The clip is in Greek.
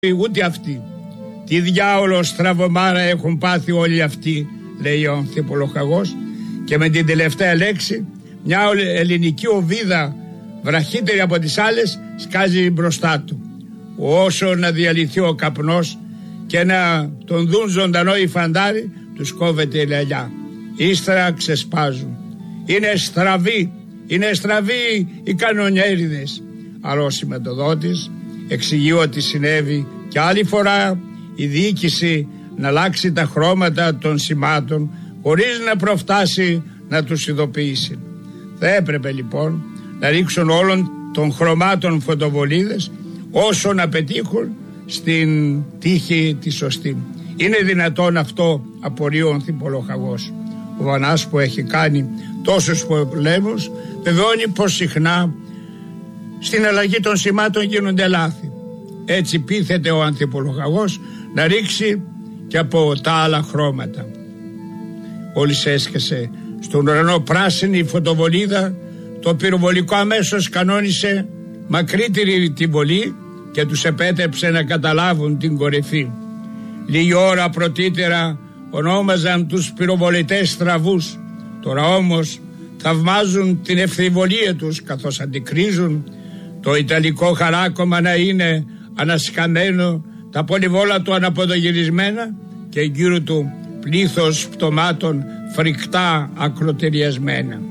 ούτε αυτοί. Τι διάολο στραβωμάρα έχουν πάθει όλοι αυτοί, λέει ο Ανθιπολοχαγός, και με την τελευταία λέξη μια ελληνική οβίδα βραχύτερη από τις άλλες σκάζει μπροστά του. Όσο να διαλυθεί ο καπνός και να τον δουν ζωντανό οι φαντάροι, τους κόβεται η λαλιά. Ύστερα ξεσπάζουν. Είναι στραβοί οι κανονιέριδες. Αλλά ο συμμετοδότης εξηγεί ότι συνέβη και άλλη φορά η διοίκηση να αλλάξει τα χρώματα των σημάτων χωρίς να προφτάσει να τους ειδοποιήσει. Θα έπρεπε λοιπόν να ρίξουν όλων των χρωμάτων φωτοβολίδες όσο να πετύχουν στην τύχη τη σωστή. Είναι δυνατόν αυτό, απορεί ο Ανθιπολοχαγός. Ο Βανάς, που έχει κάνει τόσους πολέμους, βεβαιώνει πως συχνά στην αλλαγή των σημάτων γίνονται λάθη. Έτσι πείθεται ο Ανθιπολοχαγός να ρίξει και από τα άλλα χρώματα. Μόλις έσκασε στον ουρανό πράσινη φωτοβολίδα, το πυροβολικό αμέσως κανόνισε μακρύτερη την βολή και τους επέτρεψε να καταλάβουν την κορυφή. Λίγη ώρα πρωτήτερα ονόμαζαν τους πυροβολητές στραβούς. Τώρα όμως θαυμάζουν την ευθυμβολία τους, καθώς αντικρίζουν το ιταλικό χαράκωμα να είναι ανασκαμμένο, τα πολυβόλα του αναποδογυρισμένα και γύρω του πλήθος πτωμάτων φρικτά ακροτηριασμένα.